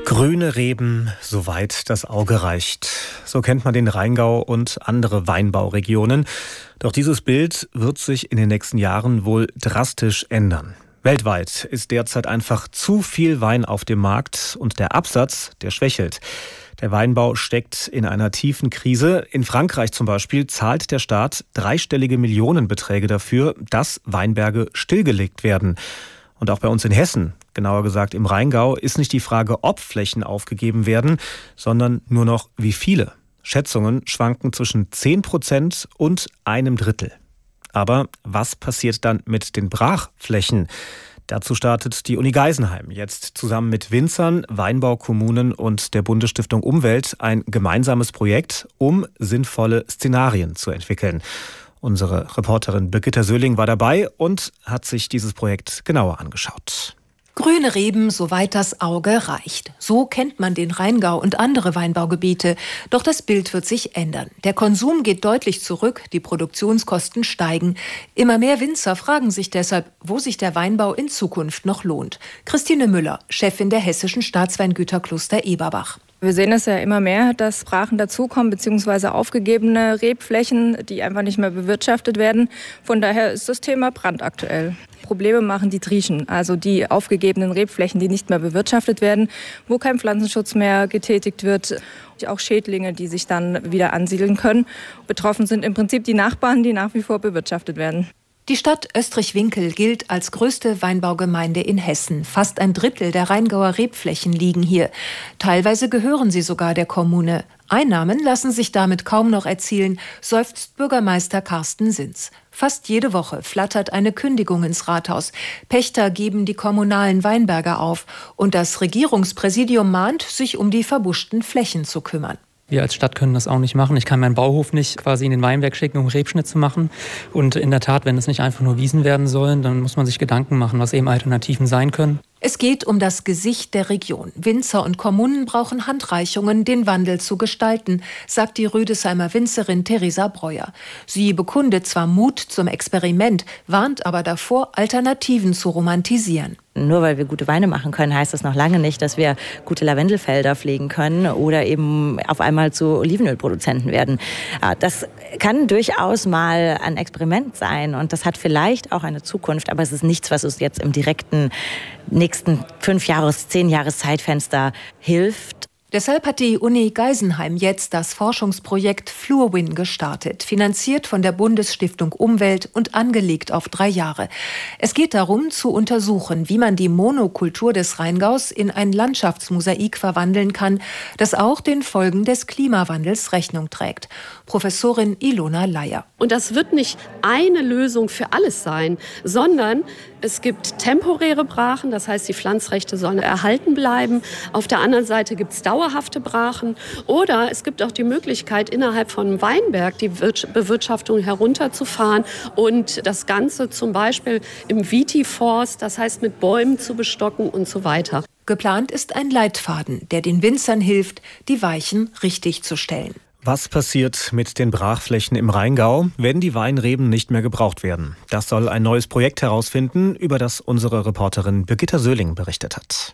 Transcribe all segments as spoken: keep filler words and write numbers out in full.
Grüne Reben, soweit das Auge reicht. So kennt man den Rheingau und andere Weinbauregionen. Doch dieses Bild wird sich in den nächsten Jahren wohl drastisch ändern. Weltweit ist derzeit einfach zu viel Wein auf dem Markt und der Absatz, der schwächelt. Der Weinbau steckt in einer tiefen Krise. In Frankreich zum Beispiel zahlt der Staat dreistellige Millionenbeträge dafür, dass Weinberge stillgelegt werden. Und auch bei uns in Hessen, genauer gesagt im Rheingau, ist nicht die Frage, ob Flächen aufgegeben werden, sondern nur noch wie viele. Schätzungen schwanken zwischen zehn Prozent und einem Drittel. Aber was passiert dann mit den Brachflächen? Dazu startet die Uni Geisenheim jetzt zusammen mit Winzern, Weinbaukommunen und der Bundesstiftung Umwelt ein gemeinsames Projekt, um sinnvolle Szenarien zu entwickeln. Unsere Reporterin Birgitta Söhling war dabei und hat sich dieses Projekt genauer angeschaut. Grüne Reben, soweit das Auge reicht. So kennt man den Rheingau und andere Weinbaugebiete. Doch das Bild wird sich ändern. Der Konsum geht deutlich zurück, die Produktionskosten steigen. Immer mehr Winzer fragen sich deshalb, wo sich der Weinbau in Zukunft noch lohnt. Christine Müller, Chefin der Hessischen Staatsweingüterkluster Eberbach. Wir sehen es ja immer mehr, dass Brachen dazukommen, beziehungsweise aufgegebene Rebflächen, die einfach nicht mehr bewirtschaftet werden. Von daher ist das Thema brandaktuell. Probleme machen die Trieschen, also die aufgegebenen Rebflächen, die nicht mehr bewirtschaftet werden, wo kein Pflanzenschutz mehr getätigt wird. Auch Schädlinge, die sich dann wieder ansiedeln können. Betroffen sind im Prinzip die Nachbarn, die nach wie vor bewirtschaftet werden. Die Stadt Österreich-Winkel gilt als größte Weinbaugemeinde in Hessen. Fast ein Drittel der Rheingauer Rebflächen liegen hier. Teilweise gehören sie sogar der Kommune. Einnahmen lassen sich damit kaum noch erzielen, seufzt Bürgermeister Carsten Sinz. Fast jede Woche flattert eine Kündigung ins Rathaus. Pächter geben die kommunalen Weinberge auf. Und das Regierungspräsidium mahnt, sich um die verbuschten Flächen zu kümmern. Wir als Stadt können das auch nicht machen. Ich kann meinen Bauhof nicht quasi in den Weinberg schicken, um Rebschnitt zu machen. Und in der Tat, wenn es nicht einfach nur Wiesen werden sollen, dann muss man sich Gedanken machen, was eben Alternativen sein können. Es geht um das Gesicht der Region. Winzer und Kommunen brauchen Handreichungen, den Wandel zu gestalten, sagt die Rüdesheimer Winzerin Theresa Breuer. Sie bekundet zwar Mut zum Experiment, warnt aber davor, Alternativen zu romantisieren. Nur weil wir gute Weine machen können, heißt das noch lange nicht, dass wir gute Lavendelfelder pflegen können oder eben auf einmal zu Olivenölproduzenten werden. Das kann durchaus mal ein Experiment sein und das hat vielleicht auch eine Zukunft, aber es ist nichts, was uns jetzt im direkten nächsten fünf Jahres, zehn Jahres Zeitfenster hilft. Deshalb hat die Uni Geisenheim jetzt das Forschungsprojekt FluorWin gestartet, finanziert von der Bundesstiftung Umwelt und angelegt auf drei Jahre. Es geht darum, zu untersuchen, wie man die Monokultur des Rheingaus in ein Landschaftsmosaik verwandeln kann, das auch den Folgen des Klimawandels Rechnung trägt. Professorin Ilona Leier. Und das wird nicht eine Lösung für alles sein, sondern es gibt temporäre Brachen, das heißt, die Pflanzrechte sollen erhalten bleiben. Auf der anderen Seite gibt es dauerhafte Brachen. Oder es gibt auch die Möglichkeit, innerhalb von einem Weinberg die Bewirtschaftung herunterzufahren und das Ganze zum Beispiel im Vitiforst, das heißt mit Bäumen zu bestocken und so weiter. Geplant ist ein Leitfaden, der den Winzern hilft, die Weichen richtig zu stellen. Was passiert mit den Brachflächen im Rheingau, wenn die Weinreben nicht mehr gebraucht werden? Das soll ein neues Projekt herausfinden, über das unsere Reporterin Birgitta Söhling berichtet hat.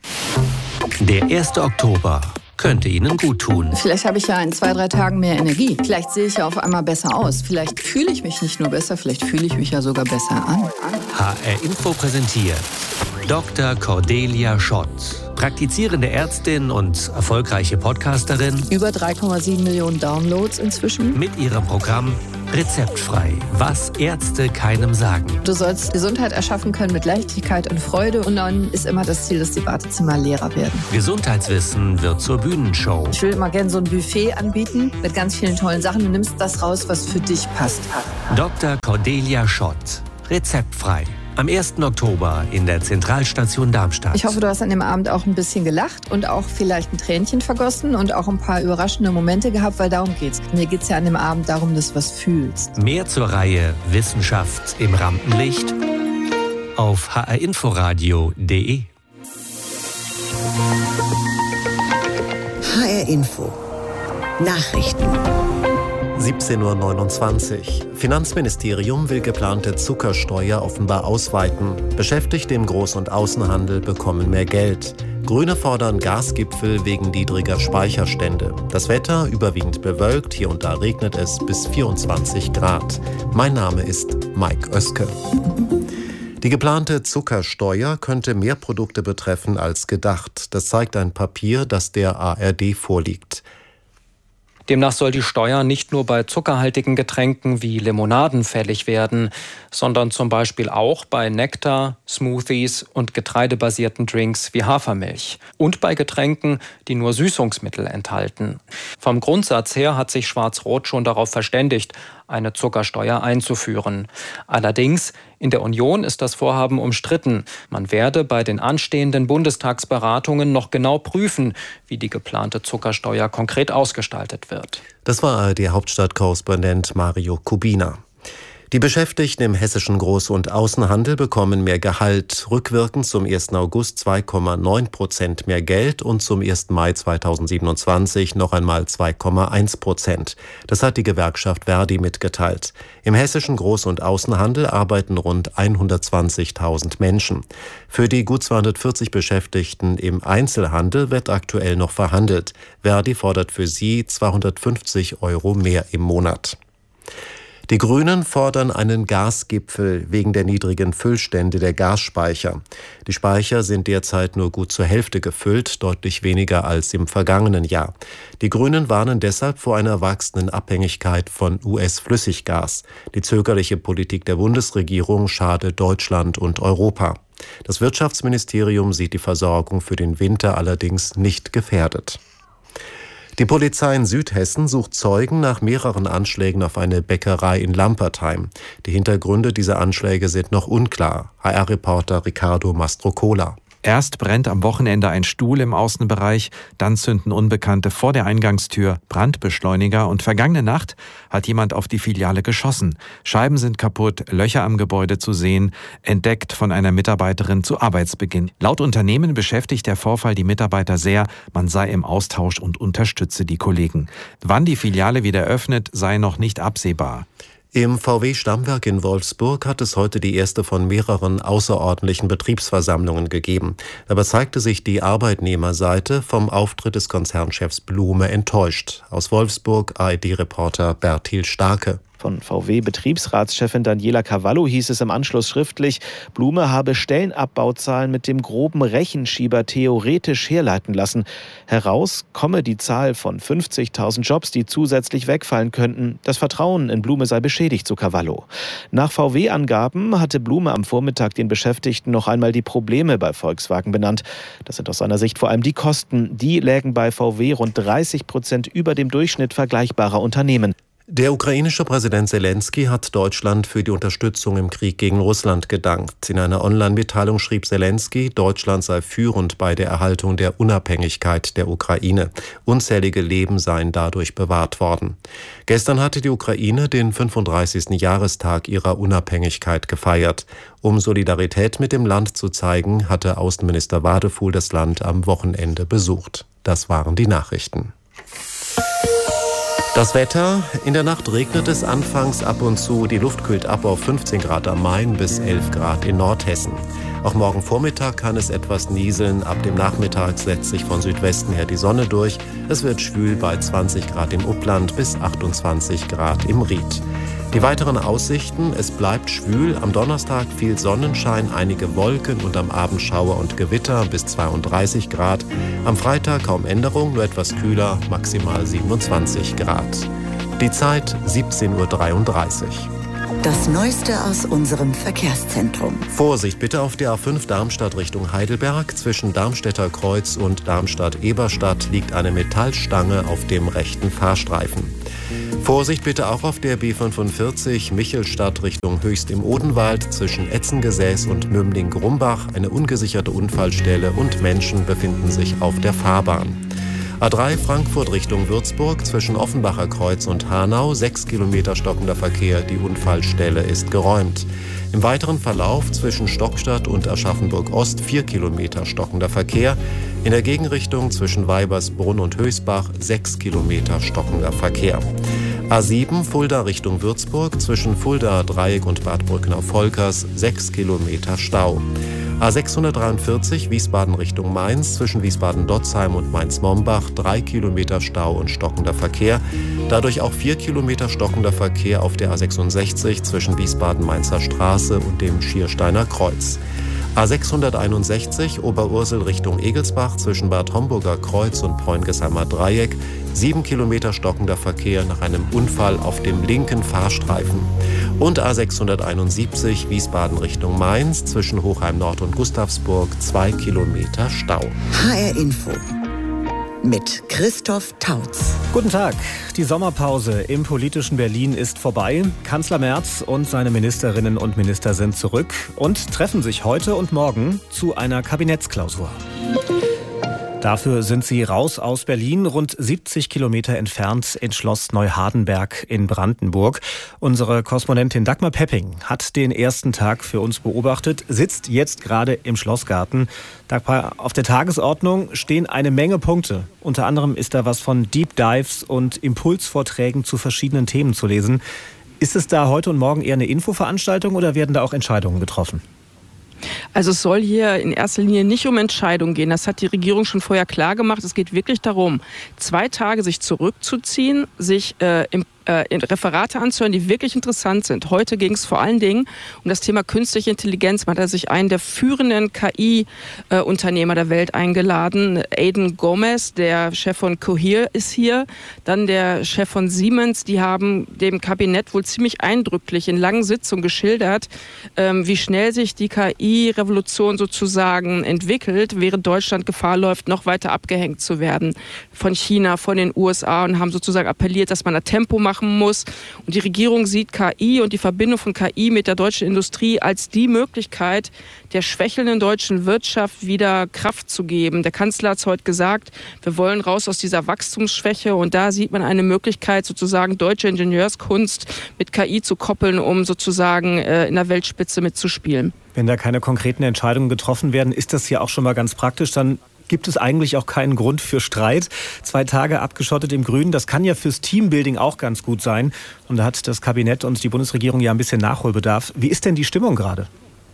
Der erste Oktober könnte Ihnen gut tun. Vielleicht habe ich ja in zwei, drei Tagen mehr Energie. Vielleicht sehe ich ja auf einmal besser aus. Vielleicht fühle ich mich nicht nur besser, vielleicht fühle ich mich ja sogar besser an. H R Info präsentiert Doktor Cordelia Schott, praktizierende Ärztin und erfolgreiche Podcasterin. Über drei Komma sieben Millionen Downloads inzwischen. Mit ihrem Programm Rezeptfrei, was Ärzte keinem sagen. Du sollst Gesundheit erschaffen können mit Leichtigkeit und Freude. Und dann ist immer das Ziel, dass die Wartezimmer leerer werden. Gesundheitswissen wird zur Bühnenshow. Ich will immer gerne so ein Buffet anbieten mit ganz vielen tollen Sachen. Du nimmst das raus, was für dich passt. Doktor Cordelia Schott, rezeptfrei. Am ersten Oktober in der Zentralstation Darmstadt. Ich hoffe, du hast an dem Abend auch ein bisschen gelacht und auch vielleicht ein Tränchen vergossen und auch ein paar überraschende Momente gehabt, weil darum geht's. Mir geht's ja an dem Abend darum, dass du was fühlst. Mehr zur Reihe Wissenschaft im Rampenlicht auf h r inforadio punkt d e. H R Info Nachrichten. siebzehn Uhr neunundzwanzig. Finanzministerium will geplante Zuckersteuer offenbar ausweiten. Beschäftigte im Groß- und Außenhandel bekommen mehr Geld. Grüne fordern Gasgipfel wegen niedriger Speicherstände. Das Wetter überwiegend bewölkt, hier und da regnet es bis vierundzwanzig Grad. Mein Name ist Mike Oeske. Die geplante Zuckersteuer könnte mehr Produkte betreffen als gedacht. Das zeigt ein Papier, das der A R D vorliegt. Demnach soll die Steuer nicht nur bei zuckerhaltigen Getränken wie Limonaden fällig werden, sondern zum Beispiel auch bei Nektar, Smoothies und getreidebasierten Drinks wie Hafermilch. Und bei Getränken, die nur Süßungsmittel enthalten. Vom Grundsatz her hat sich Schwarz-Rot schon darauf verständigt, eine Zuckersteuer einzuführen. Allerdings, in der Union ist das Vorhaben umstritten. Man werde bei den anstehenden Bundestagsberatungen noch genau prüfen, wie die geplante Zuckersteuer konkret ausgestaltet wird. Das war A R D-Hauptstadtkorrespondent Mario Kubina. Die Beschäftigten im hessischen Groß- und Außenhandel bekommen mehr Gehalt, rückwirkend zum ersten August zwei Komma neun Prozent mehr Geld und zum ersten Mai zweitausendsiebenundzwanzig noch einmal zwei Komma eins Prozent. Das hat die Gewerkschaft Verdi mitgeteilt. Im hessischen Groß- und Außenhandel arbeiten rund hundertzwanzigtausend Menschen. Für die gut zweihundertvierzig Beschäftigten im Einzelhandel wird aktuell noch verhandelt. Verdi fordert für sie zweihundertfünfzig Euro mehr im Monat. Die Grünen fordern einen Gasgipfel wegen der niedrigen Füllstände der Gasspeicher. Die Speicher sind derzeit nur gut zur Hälfte gefüllt, deutlich weniger als im vergangenen Jahr. Die Grünen warnen deshalb vor einer wachsenden Abhängigkeit von U S-Flüssiggas. Die zögerliche Politik der Bundesregierung schadet Deutschland und Europa. Das Wirtschaftsministerium sieht die Versorgung für den Winter allerdings nicht gefährdet. Die Polizei in Südhessen sucht Zeugen nach mehreren Anschlägen auf eine Bäckerei in Lampertheim. Die Hintergründe dieser Anschläge sind noch unklar. H R-Reporter Ricardo Mastrocola. Erst brennt am Wochenende ein Stuhl im Außenbereich, dann zünden Unbekannte vor der Eingangstür Brandbeschleuniger und vergangene Nacht hat jemand auf die Filiale geschossen. Scheiben sind kaputt, Löcher am Gebäude zu sehen, entdeckt von einer Mitarbeiterin zu Arbeitsbeginn. Laut Unternehmen beschäftigt der Vorfall die Mitarbeiter sehr, man sei im Austausch und unterstütze die Kollegen. Wann die Filiale wieder öffnet, sei noch nicht absehbar. Im V W-Stammwerk in Wolfsburg hat es heute die erste von mehreren außerordentlichen Betriebsversammlungen gegeben. Dabei zeigte sich die Arbeitnehmerseite vom Auftritt des Konzernchefs Blume enttäuscht. Aus Wolfsburg A R D-Reporter Bertil Starke. Von V W-Betriebsratschefin Daniela Cavallo hieß es im Anschluss schriftlich, Blume habe Stellenabbauzahlen mit dem groben Rechenschieber theoretisch herleiten lassen. Heraus komme die Zahl von fünfzigtausend Jobs, die zusätzlich wegfallen könnten. Das Vertrauen in Blume sei beschädigt, so Cavallo. Nach V W-Angaben hatte Blume am Vormittag den Beschäftigten noch einmal die Probleme bei Volkswagen benannt. Das sind aus seiner Sicht vor allem die Kosten. Die lägen bei V W rund dreißig Prozent über dem Durchschnitt vergleichbarer Unternehmen. Der ukrainische Präsident Zelensky hat Deutschland für die Unterstützung im Krieg gegen Russland gedankt. In einer Online-Mitteilung schrieb Zelensky, Deutschland sei führend bei der Erhaltung der Unabhängigkeit der Ukraine. Unzählige Leben seien dadurch bewahrt worden. Gestern hatte die Ukraine den fünfunddreißigsten Jahrestag ihrer Unabhängigkeit gefeiert. Um Solidarität mit dem Land zu zeigen, hatte Außenminister Wadefuhl das Land am Wochenende besucht. Das waren die Nachrichten. Das Wetter: In der Nacht regnet es anfangs ab und zu. Die Luft kühlt ab auf fünfzehn Grad am Main bis elf Grad in Nordhessen. Auch morgen Vormittag kann es etwas nieseln. Ab dem Nachmittag setzt sich von Südwesten her die Sonne durch. Es wird schwül bei zwanzig Grad im Upland bis achtundzwanzig Grad im Ried. Die weiteren Aussichten: Es bleibt schwül. Am Donnerstag viel Sonnenschein, einige Wolken und am Abend Schauer und Gewitter bis zweiunddreißig Grad. Am Freitag kaum Änderung, nur etwas kühler, maximal siebenundzwanzig Grad. Die Zeit siebzehn Uhr dreiunddreißig. Das Neueste aus unserem Verkehrszentrum. Vorsicht bitte auf der A fünf Darmstadt Richtung Heidelberg. Zwischen Darmstädter Kreuz und Darmstadt-Eberstadt liegt eine Metallstange auf dem rechten Fahrstreifen. Vorsicht bitte auch auf der B fünfundvierzig Michelstadt Richtung Höchst im Odenwald. Zwischen Etzengesäß und Mümling-Grumbach eine ungesicherte Unfallstelle und Menschen befinden sich auf der Fahrbahn. A drei Frankfurt Richtung Würzburg zwischen Offenbacher Kreuz und Hanau, sechs Kilometer stockender Verkehr, die Unfallstelle ist geräumt. Im weiteren Verlauf zwischen Stockstadt und Aschaffenburg Ost vier Kilometer stockender Verkehr. In der Gegenrichtung zwischen Weibersbrunn und Höchstbach sechs Kilometer stockender Verkehr. A sieben Fulda Richtung Würzburg zwischen Fulda Dreieck und Bad Brückner-Volkers sechs Kilometer Stau. A sechshundertdreiundvierzig Wiesbaden Richtung Mainz, zwischen Wiesbaden-Dotzheim und Mainz-Mombach, drei Kilometer Stau und stockender Verkehr. Dadurch auch vier Kilometer stockender Verkehr auf der A sechsundsechzig zwischen Wiesbaden-Mainzer Straße und dem Schiersteiner Kreuz. A sechshunderteinundsechzig Oberursel Richtung Egelsbach zwischen Bad Homburger Kreuz und Preungesheimer Dreieck. Sieben Kilometer stockender Verkehr nach einem Unfall auf dem linken Fahrstreifen. Und A sechshunderteinundsiebzig Wiesbaden Richtung Mainz zwischen Hochheim Nord und Gustavsburg. Zwei Kilometer Stau. H R Info mit Christoph Tautz. Guten Tag. Die Sommerpause im politischen Berlin ist vorbei. Kanzler Merz und seine Ministerinnen und Minister sind zurück und treffen sich heute und morgen zu einer Kabinettsklausur. Dafür sind sie raus aus Berlin, rund siebzig Kilometer entfernt in Schloss Neuhardenberg in Brandenburg. Unsere Korrespondentin Dagmar Pepping hat den ersten Tag für uns beobachtet, sitzt jetzt gerade im Schlossgarten. Dagmar, auf der Tagesordnung stehen eine Menge Punkte. Unter anderem ist da was von Deep Dives und Impulsvorträgen zu verschiedenen Themen zu lesen. Ist es da heute und morgen eher eine Infoveranstaltung oder werden da auch Entscheidungen getroffen? Also es soll hier in erster Linie nicht um Entscheidungen gehen. Das hat die Regierung schon vorher klar gemacht. Es geht wirklich darum, zwei Tage sich zurückzuziehen, sich äh, im Referate anzuhören, die wirklich interessant sind. Heute ging es vor allen Dingen um das Thema künstliche Intelligenz. Man hat sich einen der führenden K I-Unternehmer der Welt eingeladen. Aidan Gomez, der Chef von Cohere, ist hier. Dann der Chef von Siemens. Die haben dem Kabinett wohl ziemlich eindrücklich in langen Sitzungen geschildert, wie schnell sich die K I-Revolution sozusagen entwickelt, während Deutschland Gefahr läuft, noch weiter abgehängt zu werden von China, von den U S A, und haben sozusagen appelliert, dass man da Tempo macht muss. Und die Regierung sieht K I und die Verbindung von K I mit der deutschen Industrie als die Möglichkeit, der schwächelnden deutschen Wirtschaft wieder Kraft zu geben. Der Kanzler hat es heute gesagt, wir wollen raus aus dieser Wachstumsschwäche, und da sieht man eine Möglichkeit, sozusagen deutsche Ingenieurskunst mit K I zu koppeln, um sozusagen in der Weltspitze mitzuspielen. Wenn da keine konkreten Entscheidungen getroffen werden, ist das ja auch schon mal ganz praktisch. Dann gibt es eigentlich auch keinen Grund für Streit. Zwei Tage abgeschottet im Grünen, das kann ja fürs Teambuilding auch ganz gut sein. Und da hat das Kabinett und die Bundesregierung ja ein bisschen Nachholbedarf. Wie ist denn die Stimmung gerade?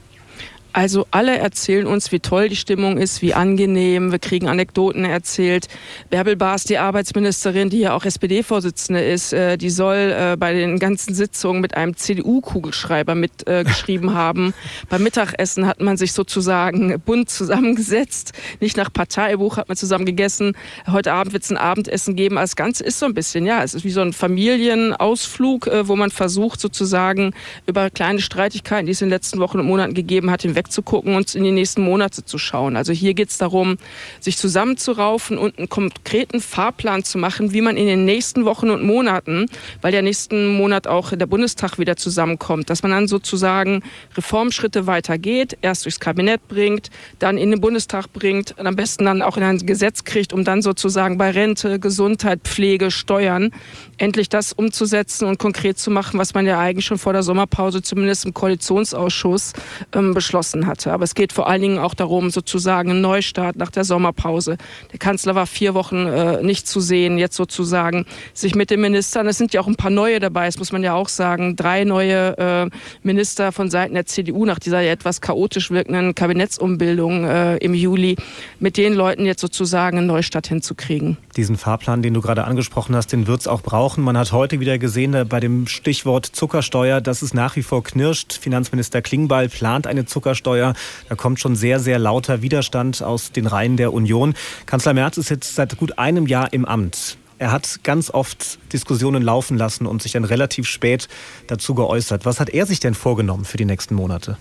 Also alle erzählen uns, wie toll die Stimmung ist, wie angenehm. Wir kriegen Anekdoten erzählt. Bärbel Baas, die Arbeitsministerin, die ja auch S P D-Vorsitzende ist, die soll bei den ganzen Sitzungen mit einem C D U-Kugelschreiber mitgeschrieben haben. Beim Mittagessen hat man sich sozusagen bunt zusammengesetzt. Nicht nach Parteibuch hat man zusammen gegessen. Heute Abend wird es ein Abendessen geben. Das Ganze ist so ein bisschen, ja, es ist wie so ein Familienausflug, wo man versucht sozusagen über kleine Streitigkeiten, die es in den letzten Wochen und Monaten gegeben hat, hinweg zu gucken und in die nächsten Monate zu schauen. Also hier geht es darum, sich zusammenzuraufen und einen konkreten Fahrplan zu machen, wie man in den nächsten Wochen und Monaten, weil der nächsten Monat auch der Bundestag wieder zusammenkommt, dass man dann sozusagen Reformschritte weitergeht, erst durchs Kabinett bringt, dann in den Bundestag bringt und am besten dann auch in ein Gesetz kriegt, um dann sozusagen bei Rente, Gesundheit, Pflege, Steuern endlich das umzusetzen und konkret zu machen, was man ja eigentlich schon vor der Sommerpause zumindest im Koalitionsausschuss ähm, beschlossen hatte. Aber es geht vor allen Dingen auch darum, sozusagen einen Neustart nach der Sommerpause. Der Kanzler war vier Wochen äh, nicht zu sehen, jetzt sozusagen sich mit den Ministern, es sind ja auch ein paar neue dabei, das muss man ja auch sagen, drei neue äh, Minister von Seiten der C D U nach dieser ja etwas chaotisch wirkenden Kabinettsumbildung äh, im Juli, mit den Leuten jetzt sozusagen einen Neustart hinzukriegen. Diesen Fahrplan, den du gerade angesprochen hast, den wird es auch brauchen. Man hat heute wieder gesehen, bei dem Stichwort Zuckersteuer, dass es nach wie vor knirscht. Finanzminister Klingbeil plant eine Zuckersteuer. Da kommt schon sehr, sehr lauter Widerstand aus den Reihen der Union. Kanzler Merz ist jetzt seit gut einem Jahr im Amt. Er hat ganz oft Diskussionen laufen lassen und sich dann relativ spät dazu geäußert. Was hat er sich denn vorgenommen für die nächsten Monate?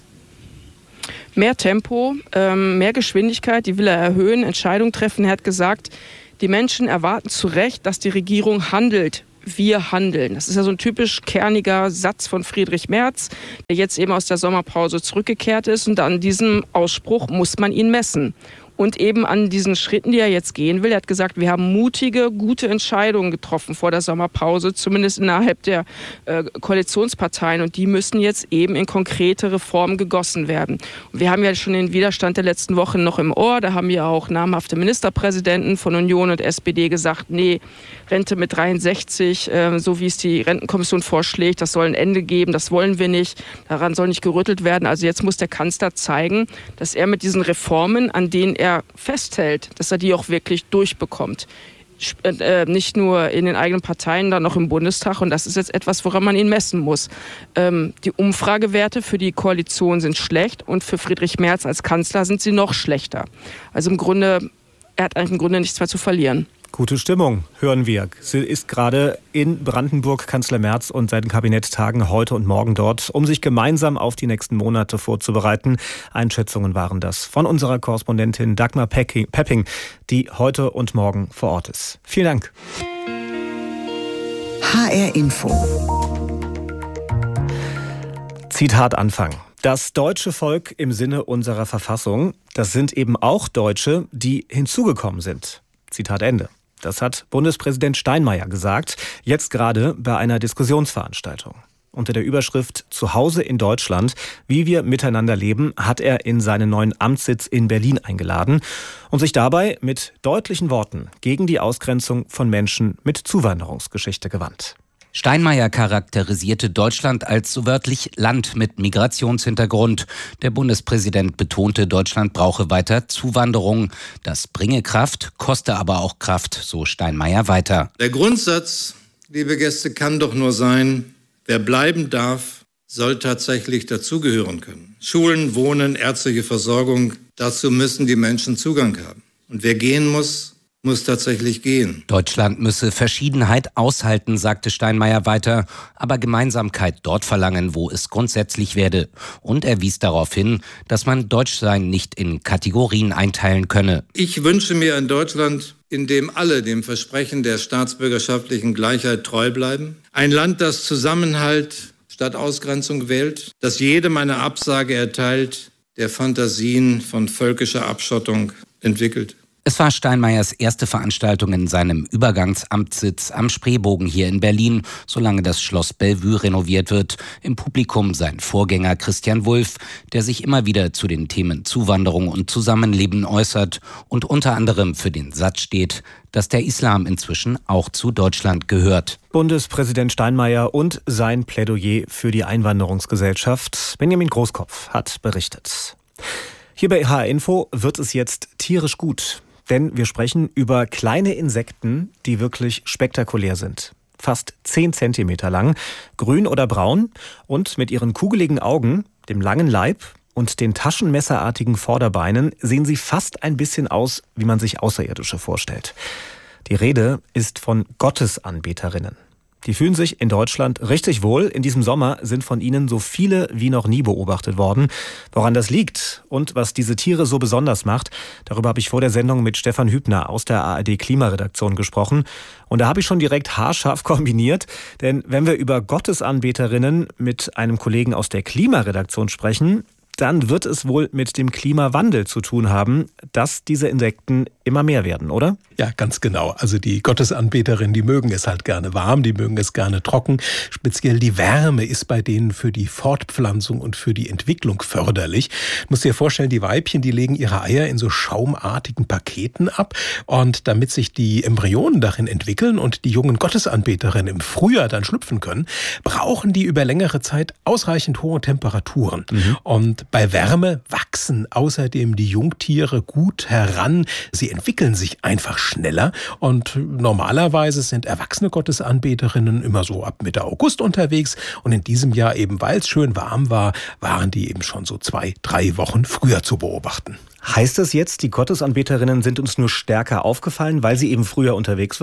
Mehr Tempo, ähm, mehr Geschwindigkeit, die will er erhöhen, Entscheidungen treffen. Er hat gesagt, die Menschen erwarten zu Recht, dass die Regierung handelt. Wir handeln. Das ist ja so ein typisch kerniger Satz von Friedrich Merz, der jetzt eben aus der Sommerpause zurückgekehrt ist. Und an diesem Ausspruch muss man ihn messen. und eben an diesen Schritten, die er jetzt gehen will. Er hat gesagt, wir haben mutige, gute Entscheidungen getroffen vor der Sommerpause, zumindest innerhalb der äh, Koalitionsparteien, und die müssen jetzt eben in konkrete Reformen gegossen werden. Und wir haben ja schon den Widerstand der letzten Wochen noch im Ohr. Da haben ja auch namhafte Ministerpräsidenten von Union und S P D gesagt, nee, Rente mit dreiundsechzig, äh, so wie es die Rentenkommission vorschlägt, das soll ein Ende geben, das wollen wir nicht, daran soll nicht gerüttelt werden. Also jetzt muss der Kanzler zeigen, dass er mit diesen Reformen, an denen er festhält, dass er die auch wirklich durchbekommt. Äh, nicht nur in den eigenen Parteien, dann noch im Bundestag. Und das ist jetzt etwas, woran man ihn messen muss. Ähm, die Umfragewerte für die Koalition sind schlecht und für Friedrich Merz als Kanzler sind sie noch schlechter. Also im Grunde, er hat eigentlich im Grunde nichts mehr zu verlieren. Gute Stimmung, hören wir. Sie ist gerade in Brandenburg, Kanzler Merz und sein Kabinett tagen heute und morgen dort, um sich gemeinsam auf die nächsten Monate vorzubereiten. Einschätzungen waren das von unserer Korrespondentin Dagmar Pepping, die heute und morgen vor Ort ist. Vielen Dank. H R Info. Zitat Anfang. Das deutsche Volk im Sinne unserer Verfassung, das sind eben auch Deutsche, die hinzugekommen sind. Zitat Ende. Das hat Bundespräsident Steinmeier gesagt, jetzt gerade bei einer Diskussionsveranstaltung. Unter der Überschrift Zuhause in Deutschland, wie wir miteinander leben, hat er in seinen neuen Amtssitz in Berlin eingeladen und sich dabei mit deutlichen Worten gegen die Ausgrenzung von Menschen mit Zuwanderungsgeschichte gewandt. Steinmeier charakterisierte Deutschland als so wörtlich Land mit Migrationshintergrund. Der Bundespräsident betonte, Deutschland brauche weiter Zuwanderung. Das bringe Kraft, koste aber auch Kraft, so Steinmeier weiter. Der Grundsatz, liebe Gäste, kann doch nur sein, wer bleiben darf, soll tatsächlich dazugehören können. Schulen, Wohnen, ärztliche Versorgung, dazu müssen die Menschen Zugang haben. Und wer gehen muss, muss tatsächlich gehen. Deutschland müsse Verschiedenheit aushalten, sagte Steinmeier weiter, aber Gemeinsamkeit dort verlangen, wo es grundsätzlich werde. Und er wies darauf hin, dass man Deutschsein nicht in Kategorien einteilen könne. Ich wünsche mir ein Deutschland, in dem alle dem Versprechen der staatsbürgerschaftlichen Gleichheit treu bleiben. Ein Land, das Zusammenhalt statt Ausgrenzung wählt, das jedem eine Absage erteilt, der Fantasien von völkischer Abschottung entwickelt. Es war Steinmeiers erste Veranstaltung in seinem Übergangsamtssitz am Spreebogen hier in Berlin, solange das Schloss Bellevue renoviert wird. Im Publikum sein Vorgänger Christian Wulff, der sich immer wieder zu den Themen Zuwanderung und Zusammenleben äußert und unter anderem für den Satz steht, dass der Islam inzwischen auch zu Deutschland gehört. Bundespräsident Steinmeier und sein Plädoyer für die Einwanderungsgesellschaft. Benjamin Großkopf hat berichtet. Hier bei H R Info wird es jetzt tierisch gut. Denn wir sprechen über kleine Insekten, die wirklich spektakulär sind. Fast zehn Zentimeter lang, grün oder braun und mit ihren kugeligen Augen, dem langen Leib und den taschenmesserartigen Vorderbeinen sehen sie fast ein bisschen aus, wie man sich Außerirdische vorstellt. Die Rede ist von Gottesanbeterinnen. Die fühlen sich in Deutschland richtig wohl. In diesem Sommer sind von ihnen so viele wie noch nie beobachtet worden. Woran das liegt und was diese Tiere so besonders macht, darüber habe ich vor der Sendung mit Stefan Hübner aus der A R D Klimaredaktion gesprochen. Und da habe ich schon direkt haarscharf kombiniert. Denn wenn wir über Gottesanbeterinnen mit einem Kollegen aus der Klimaredaktion sprechen, dann wird es wohl mit dem Klimawandel zu tun haben, dass diese Insekten immer mehr werden, oder? Ja, ganz genau. Also die Gottesanbeterinnen, die mögen es halt gerne warm, die mögen es gerne trocken. Speziell die Wärme ist bei denen für die Fortpflanzung und für die Entwicklung förderlich. Du musst dir vorstellen, die Weibchen, die legen ihre Eier in so schaumartigen Paketen ab. Und damit sich die Embryonen darin entwickeln und die jungen Gottesanbeterinnen im Frühjahr dann schlüpfen können, brauchen die über längere Zeit ausreichend hohe Temperaturen. Mhm. Und bei Wärme wachsen außerdem die Jungtiere gut heran. Sie entwickeln sich einfach schneller und normalerweise sind erwachsene Gottesanbeterinnen immer so ab Mitte August unterwegs und in diesem Jahr eben, weil es schön warm war, waren die eben schon so zwei, drei Wochen früher zu beobachten. Heißt das jetzt, die Gottesanbeterinnen sind uns nur stärker aufgefallen, weil sie eben früher unterwegs waren?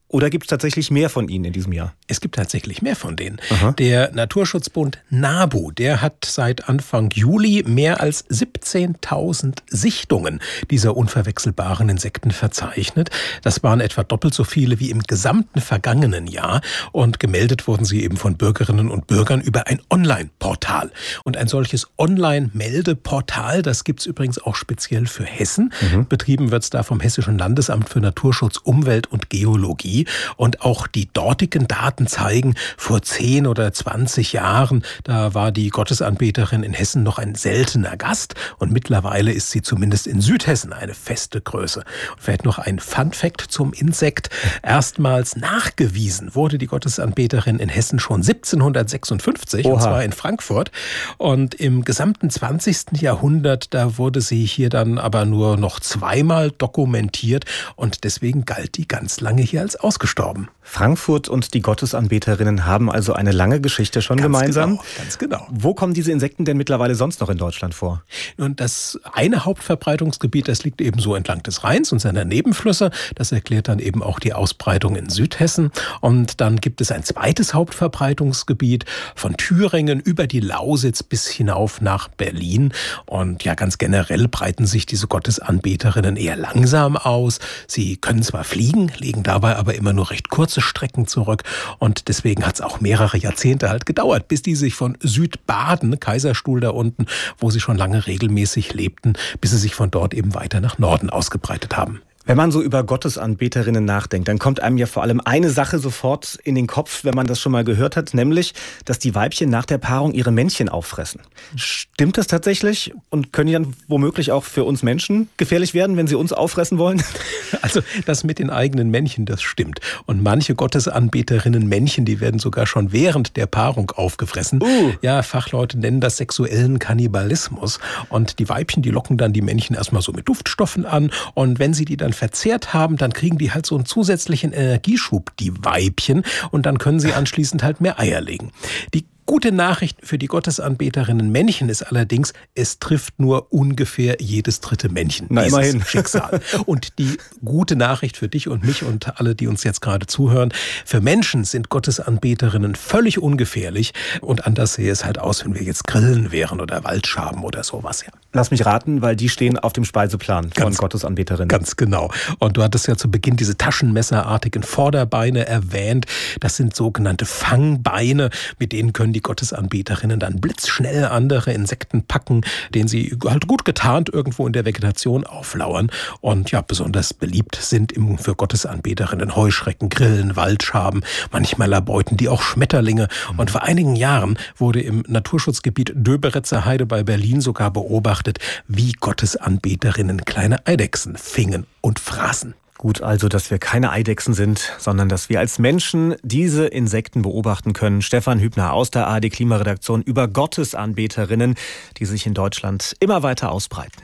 Oder gibt es tatsächlich mehr von Ihnen in diesem Jahr? Es gibt tatsächlich mehr von denen. Aha. Der Naturschutzbund NABU, der hat seit Anfang Juli mehr als siebzehntausend Sichtungen dieser unverwechselbaren Insekten verzeichnet. Das waren etwa doppelt so viele wie im gesamten vergangenen Jahr. Und gemeldet wurden sie eben von Bürgerinnen und Bürgern über ein Online-Portal. Und ein solches Online-Meldeportal, das gibt es übrigens auch speziell für Hessen. Mhm. Betrieben wird es da vom Hessischen Landesamt für Naturschutz, Umwelt und Geologie. Und auch die dortigen Daten zeigen, vor zehn oder zwanzig Jahren, da war die Gottesanbeterin in Hessen noch ein seltener Gast. Und mittlerweile ist sie zumindest in Südhessen eine feste Größe. Und vielleicht noch ein Fun-Fact zum Insekt. Erstmals nachgewiesen wurde die Gottesanbeterin in Hessen schon siebzehnhundertsechsundfünfzig, Oha. Und zwar in Frankfurt. Und im gesamten zwanzigsten Jahrhundert, da wurde sie hier dann aber nur noch zweimal dokumentiert. Und deswegen galt die ganz lange hier als ausgestorben. Frankfurt und die Gottesanbeterinnen haben also eine lange Geschichte schon ganz gemeinsam. Genau, ganz genau. Wo kommen diese Insekten denn mittlerweile sonst noch in Deutschland vor? Nun, das eine Hauptverbreitungsgebiet, das liegt eben so entlang des Rheins und seiner Nebenflüsse. Das erklärt dann eben auch die Ausbreitung in Südhessen. Und dann gibt es ein zweites Hauptverbreitungsgebiet von Thüringen über die Lausitz bis hinauf nach Berlin. Und ja, ganz generell breiten sich diese Gottesanbeterinnen eher langsam aus. Sie können zwar fliegen, legen dabei aber immer nur recht kurze Strecken zurück. Und deswegen hat es auch mehrere Jahrzehnte halt gedauert, bis die sich von Südbaden, Kaiserstuhl da unten, wo sie schon lange regelmäßig lebten, bis sie sich von dort eben weiter nach Norden ausgebreitet haben. Wenn man so über Gottesanbeterinnen nachdenkt, dann kommt einem ja vor allem eine Sache sofort in den Kopf, wenn man das schon mal gehört hat, nämlich, dass die Weibchen nach der Paarung ihre Männchen auffressen. Stimmt das tatsächlich? Und können die dann womöglich auch für uns Menschen gefährlich werden, wenn sie uns auffressen wollen? Also das mit den eigenen Männchen, das stimmt. Und manche Gottesanbeterinnen Männchen, die werden sogar schon während der Paarung aufgefressen. Uh. Ja, Fachleute nennen das sexuellen Kannibalismus. Und die Weibchen, die locken dann die Männchen erstmal so mit Duftstoffen an. Und wenn sie die dann verzehrt haben, dann kriegen die halt so einen zusätzlichen Energieschub, die Weibchen, und dann können sie anschließend halt mehr Eier legen. Die gute Nachricht für die Gottesanbeterinnen Männchen ist allerdings, es trifft nur ungefähr jedes dritte Männchen. Na, immerhin. Schicksal. Und die gute Nachricht für dich und mich und alle, die uns jetzt gerade zuhören, für Menschen sind Gottesanbeterinnen völlig ungefährlich und anders sähe es halt aus, wenn wir jetzt Grillen wären oder Waldschaben oder sowas. Ja. Lass mich raten, weil die stehen auf dem Speiseplan von ganz, Gottesanbeterinnen. Ganz genau. Und du hattest ja zu Beginn diese taschenmesserartigen Vorderbeine erwähnt. Das sind sogenannte Fangbeine, mit denen können die Die Gottesanbeterinnen dann blitzschnell andere Insekten packen, denen sie halt gut getarnt irgendwo in der Vegetation auflauern. Und ja, besonders beliebt sind im, für Gottesanbeterinnen Heuschrecken, Grillen, Waldschaben. Manchmal erbeuten die auch Schmetterlinge. Und vor einigen Jahren wurde im Naturschutzgebiet Döberitzer Heide bei Berlin sogar beobachtet, wie Gottesanbeterinnen kleine Eidechsen fingen und fraßen. Gut, also, dass wir keine Eidechsen sind, sondern dass wir als Menschen diese Insekten beobachten können. Stefan Hübner aus der A R D-Klimaredaktion über Gottesanbeterinnen, die sich in Deutschland immer weiter ausbreiten.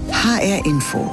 H R Info.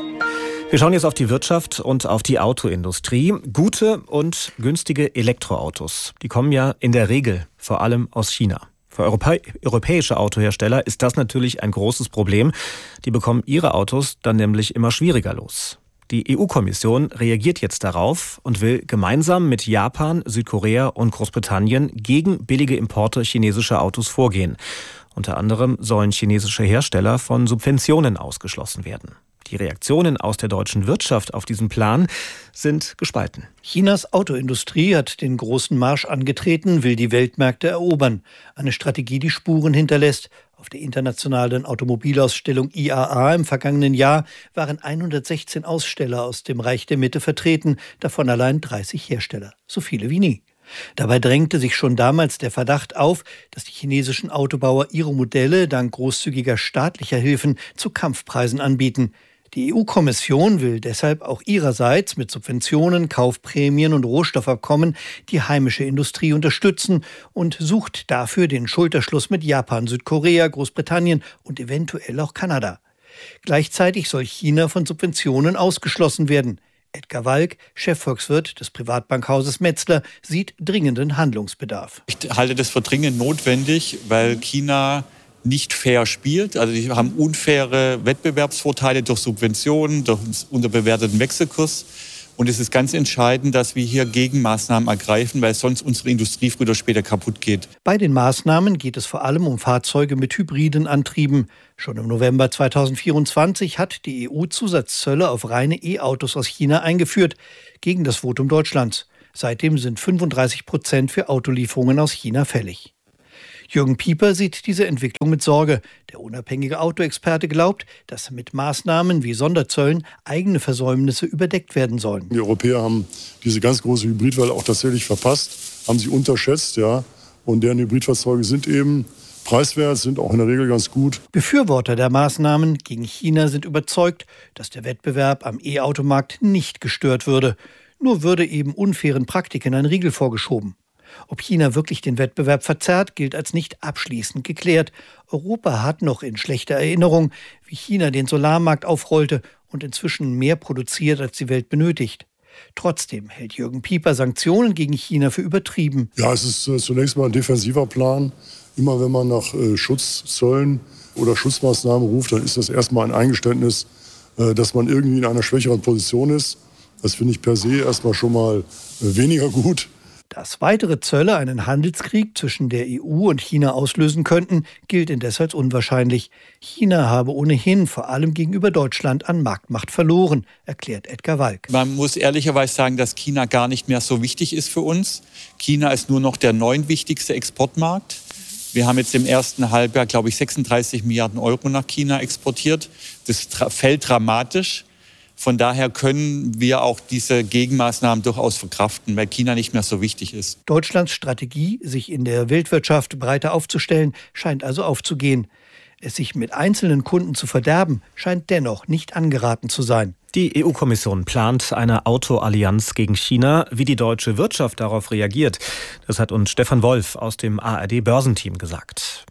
Wir schauen jetzt auf die Wirtschaft und auf die Autoindustrie. Gute und günstige Elektroautos, die kommen ja in der Regel vor allem aus China. Für Europä- europäische Autohersteller ist das natürlich ein großes Problem. Die bekommen ihre Autos dann nämlich immer schwieriger los. Die E U-Kommission reagiert jetzt darauf und will gemeinsam mit Japan, Südkorea und Großbritannien gegen billige Importe chinesischer Autos vorgehen. Unter anderem sollen chinesische Hersteller von Subventionen ausgeschlossen werden. Die Reaktionen aus der deutschen Wirtschaft auf diesen Plan sind gespalten. Chinas Autoindustrie hat den großen Marsch angetreten, will die Weltmärkte erobern. Eine Strategie, die Spuren hinterlässt. Auf der internationalen Automobilausstellung I A A im vergangenen Jahr waren hundertsechzehn Aussteller aus dem Reich der Mitte vertreten, davon allein dreißig Hersteller, so viele wie nie. Dabei drängte sich schon damals der Verdacht auf, dass die chinesischen Autobauer ihre Modelle dank großzügiger staatlicher Hilfen zu Kampfpreisen anbieten. Die E U-Kommission will deshalb auch ihrerseits mit Subventionen, Kaufprämien und Rohstoffabkommen die heimische Industrie unterstützen und sucht dafür den Schulterschluss mit Japan, Südkorea, Großbritannien und eventuell auch Kanada. Gleichzeitig soll China von Subventionen ausgeschlossen werden. Edgar Walk, Chefvolkswirt des Privatbankhauses Metzler, sieht dringenden Handlungsbedarf. Ich halte das für dringend notwendig, weil China nicht fair spielt. Also die haben unfaire Wettbewerbsvorteile durch Subventionen, durch einen unterbewerteten Wechselkurs. Und es ist ganz entscheidend, dass wir hier Gegenmaßnahmen ergreifen, weil sonst unsere Industrie früher oder später kaputt geht. Bei den Maßnahmen geht es vor allem um Fahrzeuge mit hybriden Antrieben. Schon im November zweitausendvierundzwanzig hat die E U Zusatzzölle auf reine E-Autos aus China eingeführt, gegen das Votum Deutschlands. Seitdem sind fünfunddreißig Prozent für Autolieferungen aus China fällig. Jürgen Pieper sieht diese Entwicklung mit Sorge. Der unabhängige Autoexperte glaubt, dass mit Maßnahmen wie Sonderzöllen eigene Versäumnisse überdeckt werden sollen. Die Europäer haben diese ganz große Hybridwelle auch tatsächlich verpasst, haben sie unterschätzt, ja. Und deren Hybridfahrzeuge sind eben preiswert, sind auch in der Regel ganz gut. Befürworter der Maßnahmen gegen China sind überzeugt, dass der Wettbewerb am E-Automarkt nicht gestört würde. Nur würde eben unfairen Praktiken ein Riegel vorgeschoben. Ob China wirklich den Wettbewerb verzerrt, gilt als nicht abschließend geklärt. Europa hat noch in schlechter Erinnerung, wie China den Solarmarkt aufrollte und inzwischen mehr produziert, als die Welt benötigt. Trotzdem hält Jürgen Pieper Sanktionen gegen China für übertrieben. Ja, es ist äh, zunächst mal ein defensiver Plan. Immer wenn man nach äh, Schutzzöllen oder Schutzmaßnahmen ruft, dann ist das erstmal ein Eingeständnis, äh, dass man irgendwie in einer schwächeren Position ist. Das finde ich per se erstmal schon mal äh, weniger gut. Dass weitere Zölle einen Handelskrieg zwischen der E U und China auslösen könnten, gilt indes als unwahrscheinlich. China habe ohnehin vor allem gegenüber Deutschland an Marktmacht verloren, erklärt Edgar Walk. Man muss ehrlicherweise sagen, dass China gar nicht mehr so wichtig ist für uns. China ist nur noch der neuntwichtigste Exportmarkt. Wir haben jetzt im ersten Halbjahr, glaube ich, sechsunddreißig Milliarden Euro nach China exportiert. Das fällt dramatisch. Von daher können wir auch diese Gegenmaßnahmen durchaus verkraften, weil China nicht mehr so wichtig ist. Deutschlands Strategie, sich in der Weltwirtschaft breiter aufzustellen, scheint also aufzugehen. Es sich mit einzelnen Kunden zu verderben, scheint dennoch nicht angeraten zu sein. Die E U-Kommission plant eine Autoallianz gegen China. Wie die deutsche Wirtschaft darauf reagiert, das hat uns Stefan Wolf aus dem A R D-Börsenteam gesagt.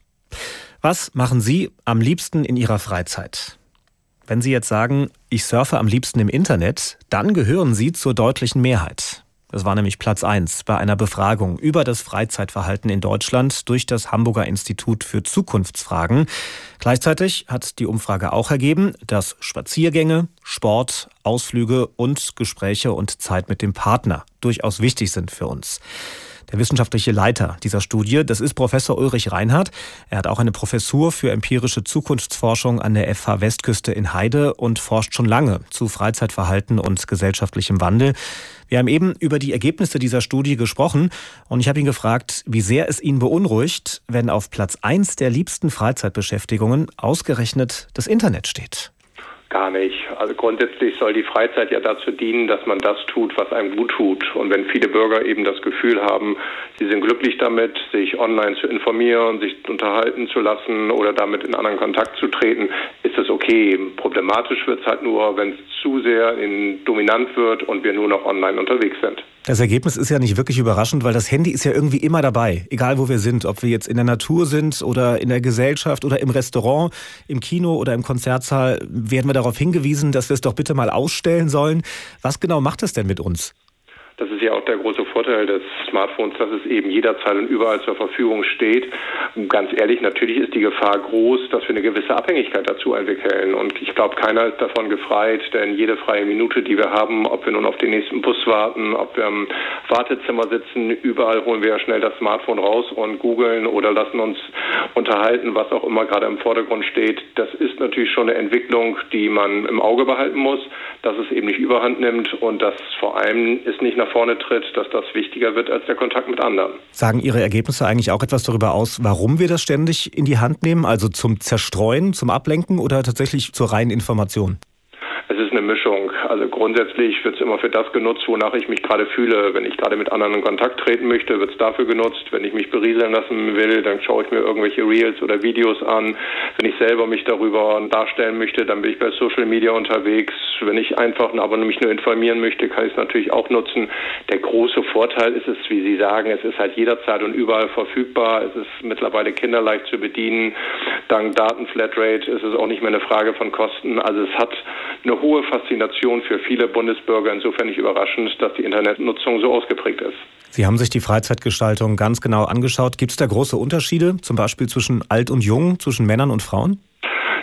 Was machen Sie am liebsten in Ihrer Freizeit? Wenn Sie jetzt sagen, ich surfe am liebsten im Internet, dann gehören Sie zur deutlichen Mehrheit. Das war nämlich Platz eins bei einer Befragung über das Freizeitverhalten in Deutschland durch das Hamburger Institut für Zukunftsfragen. Gleichzeitig hat die Umfrage auch ergeben, dass Spaziergänge, Sport, Ausflüge und Gespräche und Zeit mit dem Partner durchaus wichtig sind für uns. Der wissenschaftliche Leiter dieser Studie, das ist Professor Ulrich Reinhardt. Er hat auch eine Professur für empirische Zukunftsforschung an der F H Westküste in Heide und forscht schon lange zu Freizeitverhalten und gesellschaftlichem Wandel. Wir haben eben über die Ergebnisse dieser Studie gesprochen und ich habe ihn gefragt, wie sehr es ihn beunruhigt, wenn auf Platz eins der liebsten Freizeitbeschäftigungen ausgerechnet das Internet steht. Gar nicht. Also grundsätzlich soll die Freizeit ja dazu dienen, dass man das tut, was einem gut tut. Und wenn viele Bürger eben das Gefühl haben, sie sind glücklich damit, sich online zu informieren, sich unterhalten zu lassen oder damit in anderen Kontakt zu treten, ist es okay. Problematisch wird es halt nur, wenn es zu sehr in dominant wird und wir nur noch online unterwegs sind. Das Ergebnis ist ja nicht wirklich überraschend, weil das Handy ist ja irgendwie immer dabei, egal wo wir sind, ob wir jetzt in der Natur sind oder in der Gesellschaft oder im Restaurant, im Kino oder im Konzertsaal, werden wir darauf hingewiesen, dass wir es doch bitte mal ausstellen sollen. Was genau macht es denn mit uns? Das ist ja auch der große Vorteil des Smartphones, dass es eben jederzeit und überall zur Verfügung steht. Ganz ehrlich, natürlich ist die Gefahr groß, dass wir eine gewisse Abhängigkeit dazu entwickeln. Und ich glaube, keiner ist davon gefreit, denn jede freie Minute, die wir haben, ob wir nun auf den nächsten Bus warten, ob wir im Wartezimmer sitzen, überall holen wir ja schnell das Smartphone raus und googeln oder lassen uns unterhalten, was auch immer gerade im Vordergrund steht. Das ist natürlich schon eine Entwicklung, die man im Auge behalten muss, dass es eben nicht überhand nimmt und dass vor allem es nicht nach vorne tritt, dass das wichtiger wird als der Kontakt mit anderen. Sagen Ihre Ergebnisse eigentlich auch etwas darüber aus, warum wir das ständig in die Hand nehmen? Also zum Zerstreuen, zum Ablenken oder tatsächlich zur reinen Information? Es ist eine Mischung. Also grundsätzlich wird es immer für das genutzt, wonach ich mich gerade fühle. Wenn ich gerade mit anderen in Kontakt treten möchte, wird es dafür genutzt. Wenn ich mich berieseln lassen will, dann schaue ich mir irgendwelche Reels oder Videos an. Wenn ich selber mich darüber darstellen möchte, dann bin ich bei Social Media unterwegs. Wenn ich einfach aber mich nur informieren möchte, kann ich es natürlich auch nutzen. Der große Vorteil ist es, wie Sie sagen, es ist halt jederzeit und überall verfügbar. Es ist mittlerweile kinderleicht zu bedienen. Dank Datenflatrate ist es auch nicht mehr eine Frage von Kosten. Also es hat eine hohe Faszination für viele Bundesbürger. Insofern nicht überraschend, dass die Internetnutzung so ausgeprägt ist. Sie haben sich die Freizeitgestaltung ganz genau angeschaut. Gibt es da große Unterschiede, zum Beispiel zwischen alt und jung, zwischen Männern und Frauen? Zwischen Frauen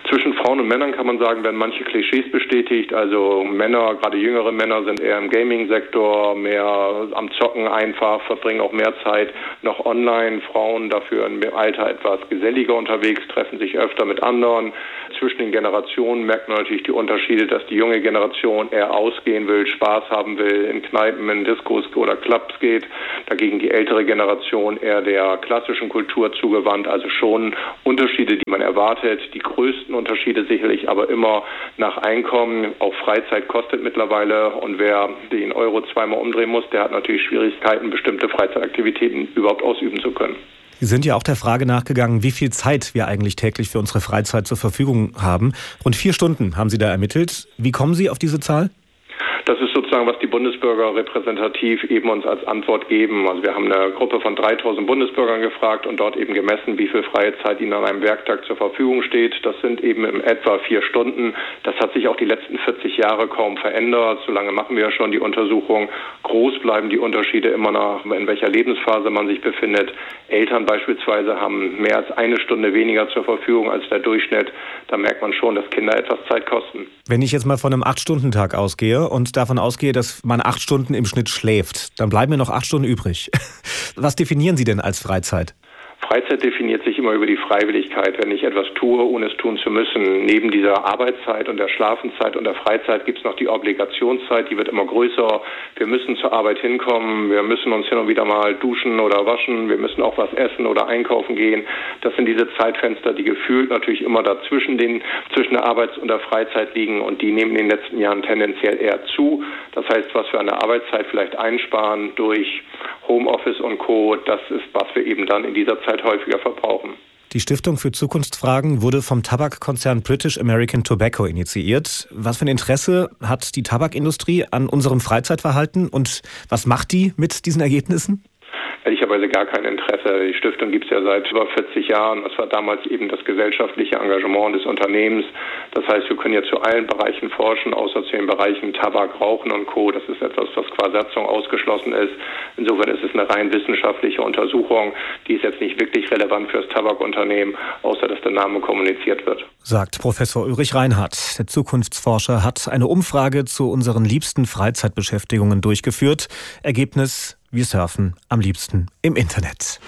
Frauen und Männern kann man sagen, werden manche Klischees bestätigt. Also Männer, gerade jüngere Männer, sind eher im Gaming-Sektor, mehr am Zocken einfach, verbringen auch mehr Zeit noch online. Frauen dafür im Alter etwas geselliger unterwegs, treffen sich öfter mit anderen. Zwischen den Generationen merkt man natürlich die Unterschiede, dass die junge Generation eher ausgehen will, Spaß haben will, in Kneipen, in Diskos oder Clubs geht. Dagegen die ältere Generation eher der klassischen Kultur zugewandt. Also schon Unterschiede, die man erwartet. Die größten Unterschiede sicherlich aber immer nach Einkommen. Auch Freizeit kostet mittlerweile. Und wer den Euro zweimal umdrehen muss, der hat natürlich Schwierigkeiten, bestimmte Freizeitaktivitäten überhaupt ausüben zu können. Sie sind ja auch der Frage nachgegangen, wie viel Zeit wir eigentlich täglich für unsere Freizeit zur Verfügung haben. Rund vier Stunden haben Sie da ermittelt. Wie kommen Sie auf diese Zahl? Das ist sozusagen, was die Bundesbürger repräsentativ eben uns als Antwort geben. Also wir haben eine Gruppe von dreitausend Bundesbürgern gefragt und dort eben gemessen, wie viel freie Zeit ihnen an einem Werktag zur Verfügung steht. Das sind eben in etwa vier Stunden. Das hat sich auch die letzten vierzig Jahre kaum verändert. So lange machen wir ja schon die Untersuchung. Groß bleiben die Unterschiede immer nach, in welcher Lebensphase man sich befindet. Eltern beispielsweise haben mehr als eine Stunde weniger zur Verfügung als der Durchschnitt. Da merkt man schon, dass Kinder etwas Zeit kosten. Wenn ich jetzt mal von einem acht-Stunden-Tag ausgehe und davon ausgehe, dass man acht Stunden im Schnitt schläft, dann bleiben mir noch acht Stunden übrig. Was definieren Sie denn als Freizeit? Freizeit definiert sich immer über die Freiwilligkeit. Wenn ich etwas tue, ohne es tun zu müssen. Neben dieser Arbeitszeit und der Schlafenszeit und der Freizeit gibt es noch die Obligationszeit, die wird immer größer. Wir müssen zur Arbeit hinkommen, wir müssen uns hin und wieder mal duschen oder waschen, wir müssen auch was essen oder einkaufen gehen. Das sind diese Zeitfenster, die gefühlt natürlich immer dazwischen den, zwischen der Arbeits- und der Freizeit liegen und die nehmen in den letzten Jahren tendenziell eher zu. Das heißt, was wir an der Arbeitszeit vielleicht einsparen durch Homeoffice und Co., das ist, was wir eben dann in dieser Zeit häufiger verbrauchen. Die Stiftung für Zukunftsfragen wurde vom Tabakkonzern British American Tobacco initiiert. Was für ein Interesse hat die Tabakindustrie an unserem Freizeitverhalten und was macht die mit diesen Ergebnissen? Ehrlicherweise gar kein Interesse. Die Stiftung gibt es ja seit über vierzig Jahren. Das war damals eben das gesellschaftliche Engagement des Unternehmens. Das heißt, wir können ja zu allen Bereichen forschen, außer zu den Bereichen Tabak, Rauchen und Co. Das ist etwas, was qua Satzung ausgeschlossen ist. Insofern ist es eine rein wissenschaftliche Untersuchung. Die ist jetzt nicht wirklich relevant für das Tabakunternehmen, außer dass der Name kommuniziert wird. Sagt Professor Ulrich Reinhardt. Der Zukunftsforscher hat eine Umfrage zu unseren liebsten Freizeitbeschäftigungen durchgeführt. Ergebnis: Wir surfen am liebsten im Internet.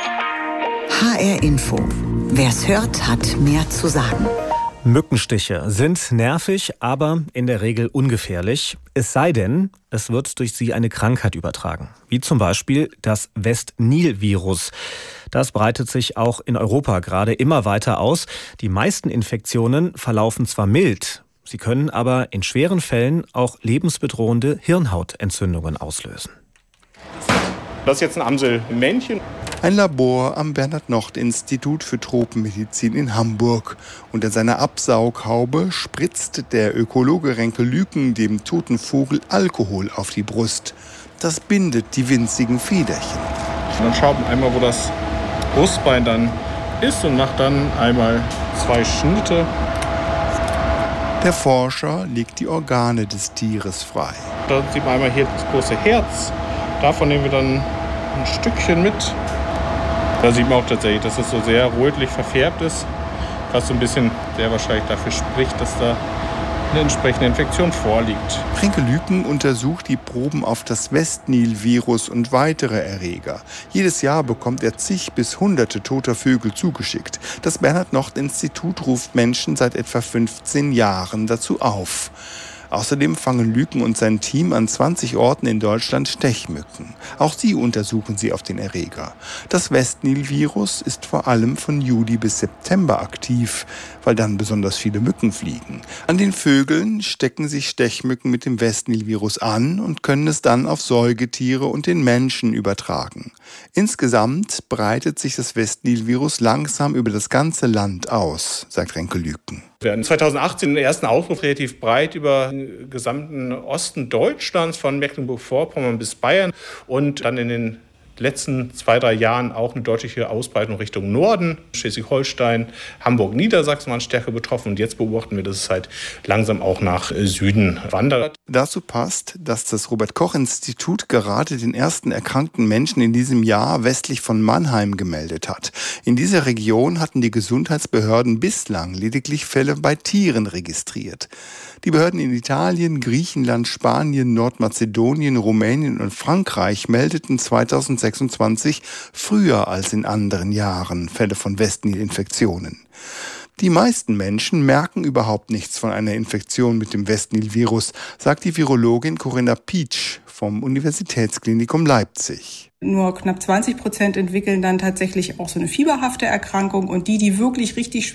H R Info. Wer's hört, hat mehr zu sagen. Mückenstiche sind nervig, aber in der Regel ungefährlich. Es sei denn, es wird durch sie eine Krankheit übertragen. Wie zum Beispiel das West-Nil-Virus. Das breitet sich auch in Europa gerade immer weiter aus. Die meisten Infektionen verlaufen zwar mild, sie können aber in schweren Fällen auch lebensbedrohende Hirnhautentzündungen auslösen. Das ist jetzt ein Amselmännchen. Ein Labor am Bernhard-Nocht-Institut für Tropenmedizin in Hamburg. Unter seiner Absaughaube spritzt der Ökologe Renke Lüken dem toten Vogel Alkohol auf die Brust. Das bindet die winzigen Federchen. Dann schaut man einmal, wo das Brustbein dann ist und macht dann einmal zwei Schnitte. Der Forscher legt die Organe des Tieres frei. Da sieht man einmal hier das große Herz. Davon nehmen wir dann ein Stückchen mit. Da sieht man auch tatsächlich, dass es so sehr rötlich verfärbt ist. Was so ein bisschen sehr wahrscheinlich dafür spricht, dass da eine entsprechende Infektion vorliegt. Renke Lüken untersucht die Proben auf das West-Nil-Virus und weitere Erreger. Jedes Jahr bekommt er zig bis hunderte toter Vögel zugeschickt. Das Bernhard-Nocht-Institut ruft Menschen seit etwa fünfzehn Jahren dazu auf. Außerdem fangen Lüken und sein Team an zwanzig Orten in Deutschland Stechmücken. Auch sie untersuchen sie auf den Erreger. Das West-Nil-Virus ist vor allem von Juli bis September aktiv, weil dann besonders viele Mücken fliegen. An den Vögeln stecken sich Stechmücken mit dem West-Nil-Virus an und können es dann auf Säugetiere und den Menschen übertragen. Insgesamt breitet sich das West-Nil-Virus langsam über das ganze Land aus, sagt Renke Lüken. Wir hatten zweitausendachtzehn den ersten Ausbruch relativ breit über den gesamten Osten Deutschlands, von Mecklenburg-Vorpommern bis Bayern. Und dann in den letzten zwei, drei Jahren auch eine deutliche Ausbreitung Richtung Norden. Schleswig-Holstein, Hamburg, Niedersachsen waren stärker betroffen. Und jetzt beobachten wir, dass es halt langsam auch nach Süden wandert. Dazu passt, dass das Robert-Koch-Institut gerade den ersten erkrankten Menschen in diesem Jahr westlich von Mannheim gemeldet hat. In dieser Region hatten die Gesundheitsbehörden bislang lediglich Fälle bei Tieren registriert. Die Behörden in Italien, Griechenland, Spanien, Nordmazedonien, Rumänien und Frankreich meldeten zweitausendsechsundzwanzig früher als in anderen Jahren Fälle von Westnil-Infektionen. Die meisten Menschen merken überhaupt nichts von einer Infektion mit dem Westnil-Virus, sagt die Virologin Corinna Pietsch vom Universitätsklinikum Leipzig. Nur knapp zwanzig Prozent entwickeln dann tatsächlich auch so eine fieberhafte Erkrankung und die, die wirklich richtig schwer